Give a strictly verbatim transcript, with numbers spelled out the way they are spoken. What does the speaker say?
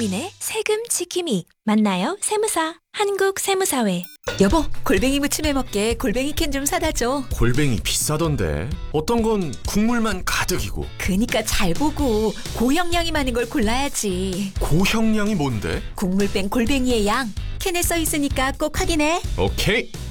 국민의 세금 지킴이. 맞나요? 세무사. 한국세무사회. 여보, 골뱅이 무침 해먹게 골뱅이 캔 좀 사다 줘. 골뱅이 비싸던데. 어떤 건 국물만 가득이고. 그니까 잘 보고 고형량이 많은 걸 골라야지. 고형량이 뭔데? 국물 뺀 골뱅이의 양. 캔에 써 있으니까 꼭 확인해. 오케이.